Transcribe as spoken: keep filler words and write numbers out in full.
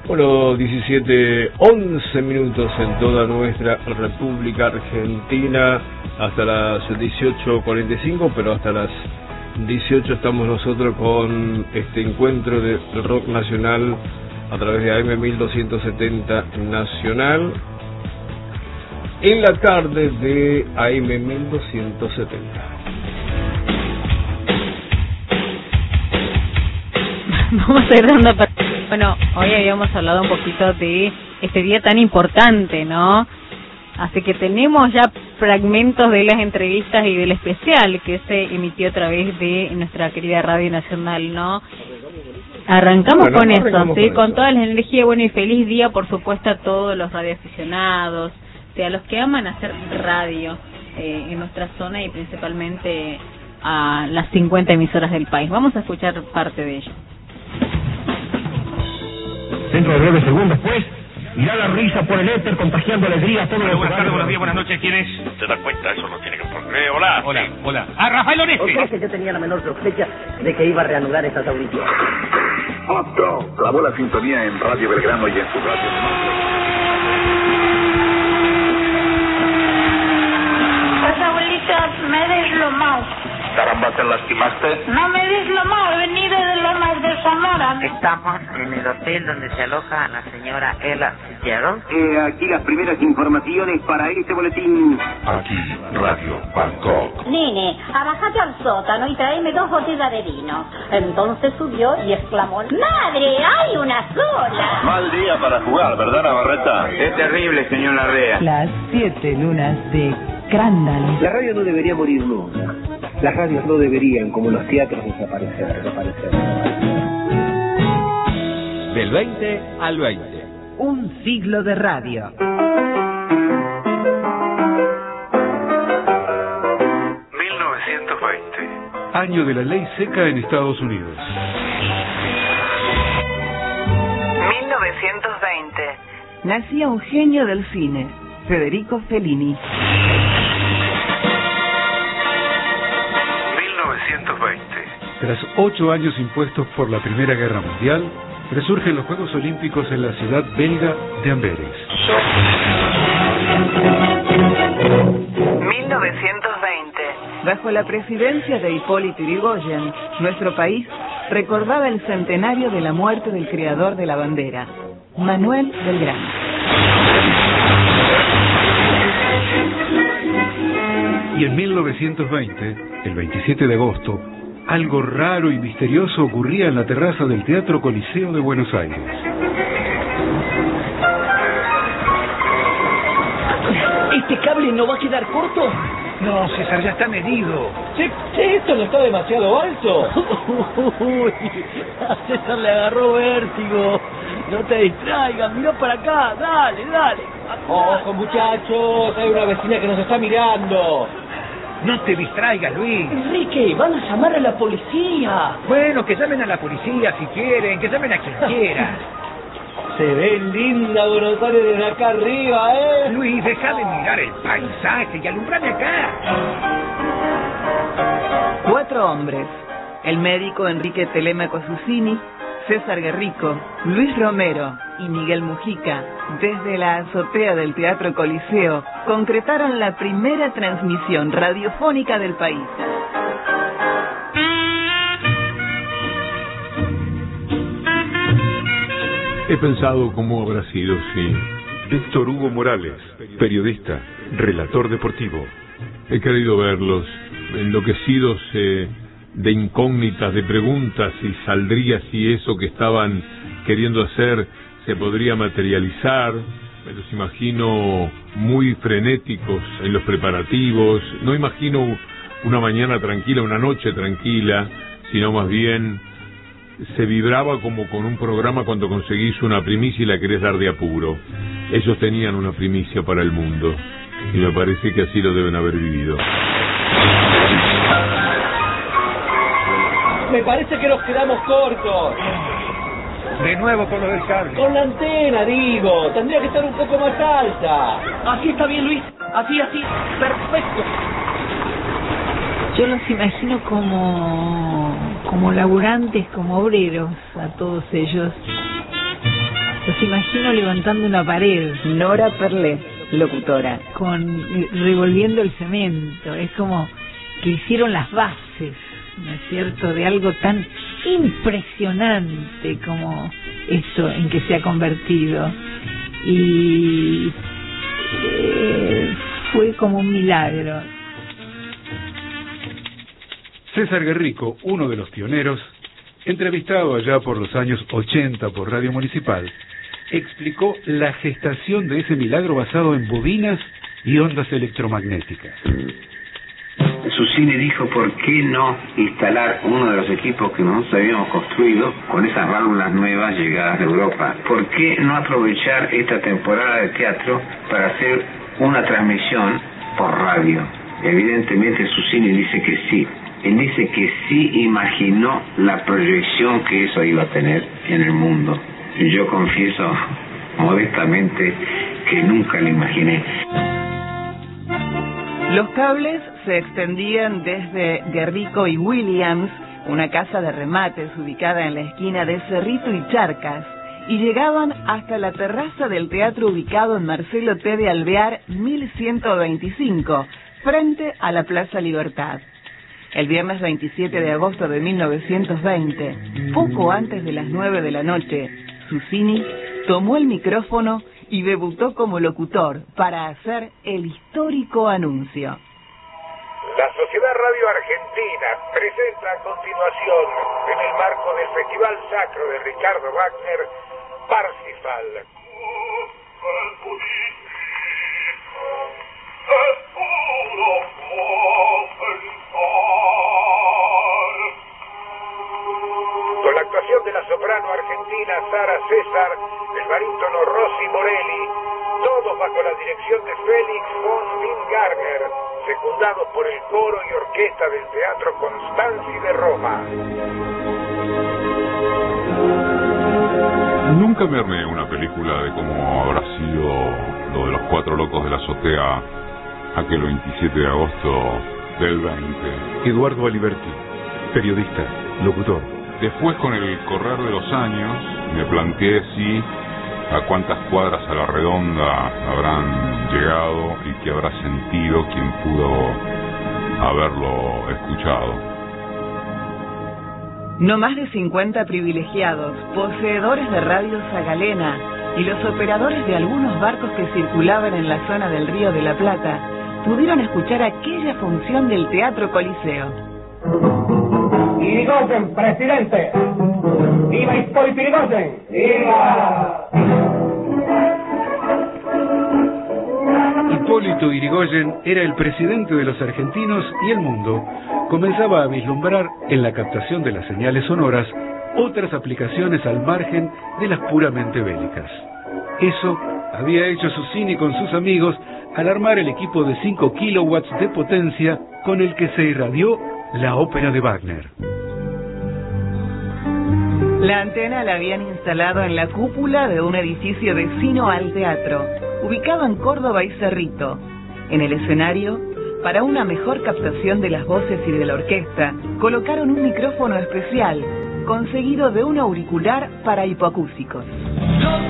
Bueno, diecisiete, once minutos en toda nuestra República Argentina, hasta las dieciocho cuarenta y cinco, pero hasta las dieciocho estamos nosotros con este encuentro de rock nacional a través de A M mil doscientos setenta Nacional, en la tarde de A M mil doscientos setenta. Vamos a ir dando... Bueno, hoy habíamos hablado un poquito de este día tan importante, ¿no? Así que tenemos ya fragmentos de las entrevistas y del especial que se emitió a través de nuestra querida Radio Nacional, ¿no? Arrancamos bueno, con arrancamos eso, ¿sí? Con, con toda la energía. Bueno, y feliz día, por supuesto, a todos los radioaficionados, o sea, a los que aman hacer radio eh, en nuestra zona y principalmente a las cincuenta emisoras del país. Vamos a escuchar parte de ello. Dentro de breves segundos, pues, irá la risa por el éter contagiando alegría a todos los... Buenas tardes, buenos días, buenas noches. ¿Quién es? ¿Se da cuenta? Eso no tiene que poner. Eh, hola. Hola, sí. hola. ¡Ah, Rafael Oreste! ¿O crees que yo tenía la menor sospecha de que iba a reanudar estas audiciones? Otto clavó la sintonía en Radio Belgrano y en su radio. Pues, abuelita, me he deslomado. ¿Caramba, te lastimaste? No me he deslomado, he venido de Lomas de Sonora. Estamos en el hotel donde se aloja la señora Ella Fitzgerald. Eh, aquí las primeras informaciones para este boletín. Aquí, Radio Bangkok. Nene, abajate al sótano y tráeme dos botellas de vino. Entonces subió y exclamó: ¡Madre, hay una sola! Mal día para jugar, ¿verdad, Navarreta? Es terrible, señor Larrea. Las siete lunas de Crándalo. La radio no debería morir nunca. Las radios no deberían, como los teatros, desaparecer, desaparecer. Del veinte al veinte. Un siglo de radio. mil novecientos veinte. Año de la ley seca en Estados Unidos. mil novecientos veinte. Nacía un genio del cine, Federico Fellini. Tras ocho años impuestos por la Primera Guerra Mundial, resurgen los Juegos Olímpicos en la ciudad belga de Amberes. mil novecientos veinte. Bajo la presidencia de Hipólito Yrigoyen, nuestro país recordaba el centenario de la muerte del creador de la bandera, Manuel Belgrano. Y en mil novecientos veinte, el veintisiete de agosto, algo raro y misterioso ocurría en la terraza del Teatro Coliseo de Buenos Aires. ¿Este cable no va a quedar corto? No, César, ya está medido. Che, che, esto no está demasiado alto. Uy, a César le agarró vértigo. No te distraigas, mirá para acá, dale, dale. Ojo, muchachos, hay una vecina que nos está mirando. No te distraigas, Luis. Enrique, van a llamar a la policía. Bueno, que llamen a la policía si quieren, que llamen a quien quiera. Se ve linda Buenos Aires desde acá arriba, ¿eh? Luis, deja de mirar el paisaje y alumbrame acá. Cuatro hombres: el médico Enrique Telemaco Susini, César Guerrico, Luis Romero y Miguel Mujica, desde la azotea del Teatro Coliseo, concretaron la primera transmisión radiofónica del país. He pensado cómo habrá sido si... Víctor Hugo Morales, periodista, relator deportivo. He querido verlos, enloquecidos eh, de incógnitas, de preguntas, si saldría, si eso que estaban queriendo hacer se podría materializar. Me los imagino muy frenéticos en los preparativos. No imagino una mañana tranquila, una noche tranquila, sino más bien se vibraba como con un programa cuando conseguís una primicia y la querés dar de apuro. Ellos tenían una primicia para el mundo y me parece que así lo deben haber vivido. Me parece que nos quedamos cortos. De nuevo con lo del cable. Con la antena, digo. Tendría que estar un poco más alta. Así está bien, Luis. Así, así. Perfecto. Yo los imagino como, como laburantes, como obreros, a todos ellos. Los imagino levantando una pared. Nora Perlé, locutora. Con revolviendo el cemento. Es como que hicieron las bases, ¿no es cierto?, de algo tan impresionante como eso en que se ha convertido. Y eh, fue como un milagro. César Guerrico, uno de los pioneros, entrevistado allá por los años ochenta por Radio Municipal, explicó la gestación de ese milagro basado en bobinas y ondas electromagnéticas. Susini dijo, ¿por qué no instalar uno de los equipos que nosotros habíamos construido con esas válvulas nuevas llegadas de Europa? ¿Por qué no aprovechar esta temporada de teatro para hacer una transmisión por radio? Evidentemente Susini dice que sí. Él dice que sí imaginó la proyección que eso iba a tener en el mundo. Yo confieso modestamente que nunca lo imaginé. Los cables se extendían desde Guerrico y Williams, una casa de remates ubicada en la esquina de Cerrito y Charcas, y llegaban hasta la terraza del teatro ubicado en Marcelo T. de Alvear mil ciento veinticinco, frente a la Plaza Libertad. El viernes veintisiete de agosto de mil novecientos veinte, poco antes de las nueve de la noche, Susini tomó el micrófono y debutó como locutor para hacer el histórico anuncio. La Sociedad Radio Argentina presenta a continuación, en el marco del Festival Sacro de Ricardo Wagner, Parsifal. Con la actuación de la soprano argentina Sara César, el barítono Rossi Morelli, todos bajo la dirección de Félix von Wingärtner, secundados por el coro y orquesta del Teatro Constanzi de Roma. Nunca me armé una película de cómo habrá sido lo de los cuatro locos de la azotea aquel veintisiete de agosto del veinte. Eduardo Aliberti, periodista, locutor. Después, con el correr de los años, me planteé sí a cuántas cuadras a la redonda habrán llegado y qué habrá sentido quien pudo haberlo escuchado. No más de cincuenta privilegiados, poseedores de Radio Zagalena y los operadores de algunos barcos que circulaban en la zona del Río de la Plata pudieron escuchar aquella función del Teatro Coliseo. Irigoyen, presidente. ¡Viva Hipólito Irigoyen! ¡Viva! Hipólito Irigoyen era el presidente de los argentinos y el mundo comenzaba a vislumbrar en la captación de las señales sonoras otras aplicaciones al margen de las puramente bélicas. Eso había hecho Susini con sus amigos al armar el equipo de cinco kilowatts de potencia con el que se irradió la ópera de Wagner. La antena la habían instalado en la cúpula de un edificio vecino al teatro, ubicado en Córdoba y Cerrito. En el escenario, para una mejor captación de las voces y de la orquesta, colocaron un micrófono especial, conseguido de un auricular para hipoacúsicos.